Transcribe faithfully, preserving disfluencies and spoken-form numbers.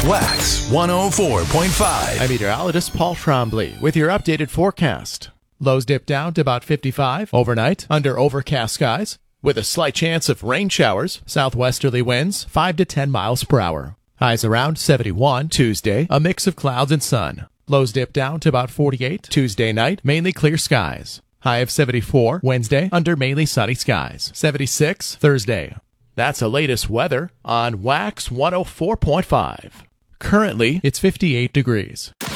Wax one oh four point five. I'm meteorologist Paul Trombley with your updated forecast. Lows dip down to about fifty-five overnight under overcast skies with a slight chance of rain showers. Southwesterly winds five to ten miles per hour. Highs around seventy-one Tuesday, a mix of clouds and sun. Lows dip down to about forty-eight Tuesday night, mainly clear skies. High of seventy-four Wednesday under mainly sunny skies. seventy-six Thursday. That's the latest weather on Wax one oh four point five. Currently, it's fifty-eight degrees.